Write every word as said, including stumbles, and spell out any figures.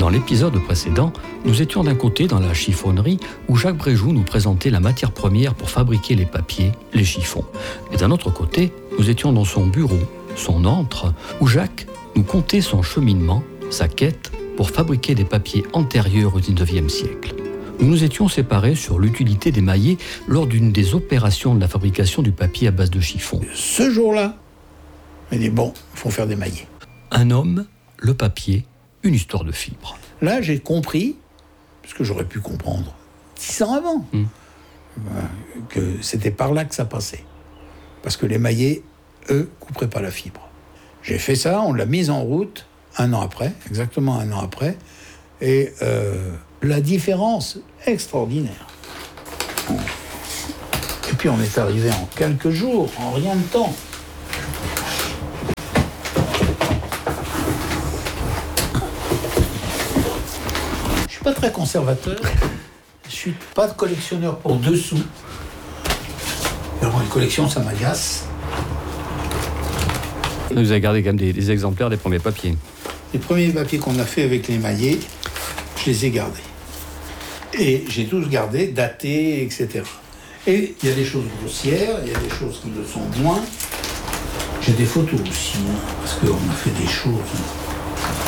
Dans l'épisode précédent, nous étions d'un côté dans la chiffonnerie où Jacques Bréjou nous présentait la matière première pour fabriquer les papiers, les chiffons. Et d'un autre côté, nous étions dans son bureau, son antre, où Jacques nous contait son cheminement, sa quête pour fabriquer des papiers antérieurs au dix-neuvième siècle. Nous nous étions séparés sur l'utilité des maillets lors d'une des opérations de la fabrication du papier à base de chiffon. Ce jour-là, il dit bon, il faut faire des maillets. Un homme, le papier, une histoire de fibres. Là, j'ai compris, parce que j'aurais pu comprendre dix ans avant, mmh. que c'était par là que ça passait. Parce que les maillets, eux, couperaient pas la fibre. J'ai fait ça, on l'a mise en route un an après, exactement un an après, et euh, la différence extraordinaire. Et puis on est arrivé en quelques jours, en rien de temps. Je suis pas très conservateur, je suis pas de collectionneur pour dessous. Alors une collection, ça m'agace. Vous avez gardé quand même des, des exemplaires des premiers papiers. Les premiers papiers qu'on a fait avec les maillets, je les ai gardés. Et j'ai tous gardé, datés, et cetera. Et il y a des choses grossières, il y a des choses qui le sont moins. J'ai des photos aussi, hein, parce qu'on a fait des choses